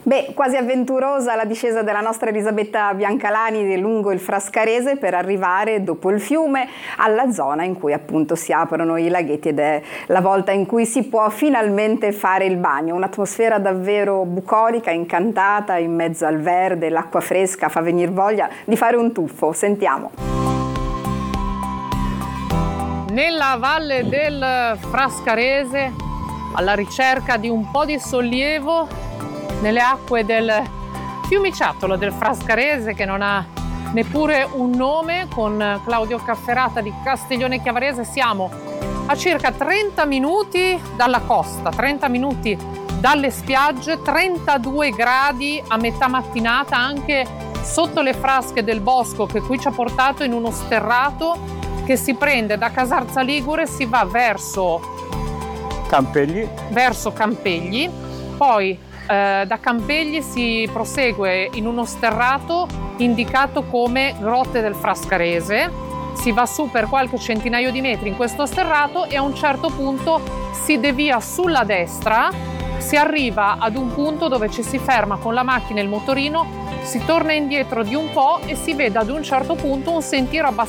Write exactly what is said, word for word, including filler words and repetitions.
Beh, quasi avventurosa la discesa della nostra Elisabetta Biancalani lungo il Frascarese per arrivare, dopo il fiume, alla zona in cui appunto si aprono i laghetti ed è la volta in cui si può finalmente fare il bagno. Un'atmosfera davvero bucolica, incantata, in mezzo al verde, l'acqua fresca fa venire voglia di fare un tuffo. Sentiamo. Nella valle del Frascarese, alla ricerca di un po' di sollievo, nelle acque del fiumiciattolo del Frascarese, che non ha neppure un nome, con Claudio Cafferata di Castiglione Chiavarese. Siamo a circa trenta minuti dalla costa, trenta minuti dalle spiagge, trentadue gradi a metà mattinata anche sotto le frasche del bosco, che qui ci ha portato in uno sterrato che si prende da Casarza Ligure, si va verso Campegli, verso Campegli, poi Eh, da Campegli si prosegue in uno sterrato indicato come Grotte del Frascarese, si va su per qualche centinaio di metri in questo sterrato e a un certo punto si devia sulla destra, si arriva ad un punto dove ci si ferma con la macchina e il motorino, si torna indietro di un po' e si vede ad un certo punto un sentiero abbastanza